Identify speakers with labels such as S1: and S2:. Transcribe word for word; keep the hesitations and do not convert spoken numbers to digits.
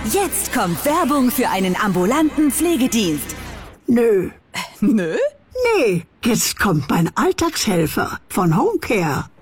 S1: Jetzt kommt Werbung für einen ambulanten Pflegedienst.
S2: Nö.
S1: Nö?
S2: Nee, jetzt kommt mein Alltagshelfer von Homecare.